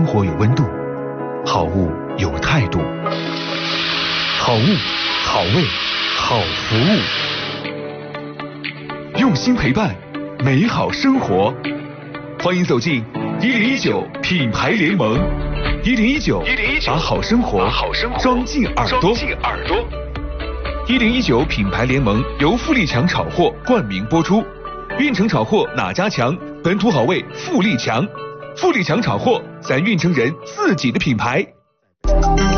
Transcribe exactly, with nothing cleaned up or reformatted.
活有温度，好物有态度。好物、好味、好服务，用心陪伴，美好生活。欢迎走进一零一九品牌联盟，一零一九把好生活装进耳朵。一零一九品牌联盟由富力强炒货冠名播出。运城炒货哪家强？本土好味富力强，富力强炒货，咱运城人自己的品牌。